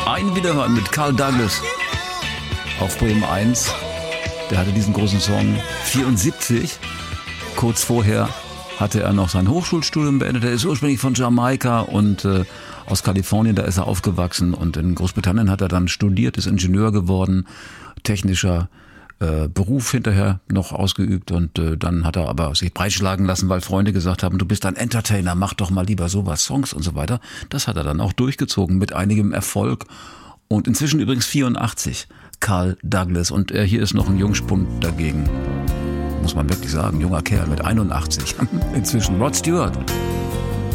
Ein Wiederhören mit Carl Douglas auf Bremen 1. Der hatte diesen großen Song 74. Kurz vorher hatte er noch sein Hochschulstudium beendet. Er ist ursprünglich von Jamaika und aus Kalifornien, da ist er aufgewachsen. Und in Großbritannien hat er dann studiert, ist Ingenieur geworden, technischer Beruf hinterher noch ausgeübt. Und dann hat er aber sich breitschlagen lassen, weil Freunde gesagt haben, du bist ein Entertainer, mach doch mal lieber sowas, Songs und so weiter. Das hat er dann auch durchgezogen mit einigem Erfolg. Und inzwischen übrigens 84, Carl Douglas. Und hier ist noch ein Jungspund dagegen. Muss man wirklich sagen, junger Kerl mit 81. Inzwischen Rod Stewart.